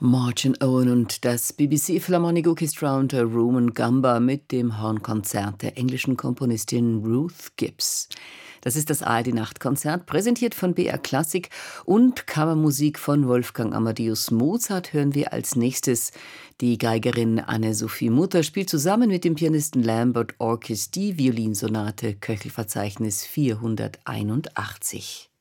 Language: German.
Martin Owen und das BBC Philharmonic Orchestra unter Roman Gamba mit dem Hornkonzert der englischen Komponistin Ruth Gibbs. Das ist das ARD-Nachtkonzert, präsentiert von BR Klassik und Kammermusik von Wolfgang Amadeus Mozart hören wir als nächstes. Die Geigerin Anne-Sophie Mutter spielt zusammen mit dem Pianisten Lambert Orkes die Violinsonate Köchelverzeichnis 481.